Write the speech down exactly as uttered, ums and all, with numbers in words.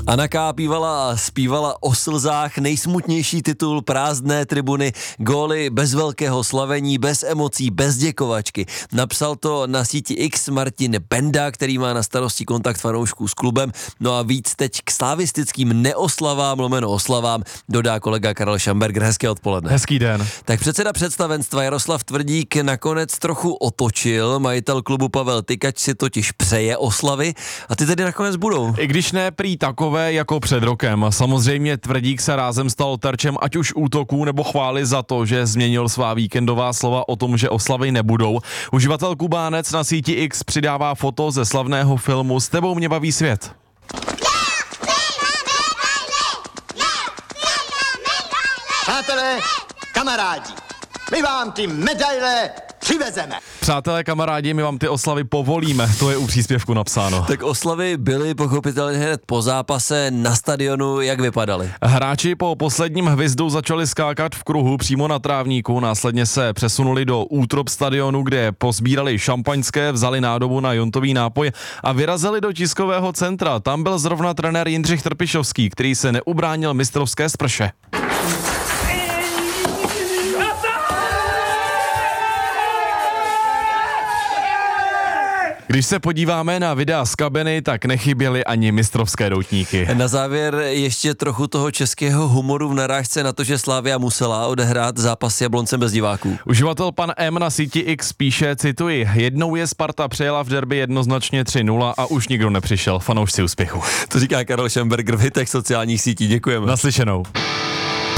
Anna K. pívala a zpívala o slzách, nejsmutnější titul, prázdné tribuny, góly bez velkého slavení, bez emocí, bez děkovačky. Napsal to na síti X Martin Benda, který má na starosti kontakt fanoušků s klubem. No a víc teď k slavistickým neoslavám, lomeno oslavám, dodá kolega Karel Šamberger. Hezké odpoledne. Hezký den. Tak předseda představenstva Jaroslav Tvrdík nakonec trochu otočil. Majitel klubu Pavel Tykač si totiž přeje oslavy a ty tedy nakonec budou. I když ne prý takové jako před rokem. Samozřejmě Tvrdík se rázem stal terčem ať už útoků nebo chvály za to, že změnil svá víkendová slova o tom, že oslavy nebudou. Uživatel Kubánec na síti X přidává foto ze slavného filmu S tebou mě baví svět. Přátelé, kamarádi, my vám ty medaile přivezeme. Přátelé, kamarádi, my vám ty oslavy povolíme, to je u příspěvku napsáno. Tak oslavy byly pochopitelně hned po zápase na stadionu, jak vypadaly. Hráči po posledním hvizdu začali skákat v kruhu přímo na trávníku, následně se přesunuli do útrop stadionu, kde pozbírali šampaňské, vzali nádobu na jontový nápoj a vyrazili do tiskového centra. Tam byl zrovna trenér Jindřich Trpišovský, který se neubránil mistrovské sprše. Když se podíváme na videa z kabiny, tak nechyběly ani mistrovské doutníky. Na závěr ještě trochu toho českého humoru v narážce na to, že Slavia musela odehrát zápas s Jabloncem bez diváků. Uživatel pan M na síti X píše, cituji, jednou je Sparta přejela v derby jednoznačně tři nula a už nikdo nepřišel, fanoušci úspěchu. To říká Karel Šamberger v hitech sociálních sítí, děkujeme. Naslyšenou.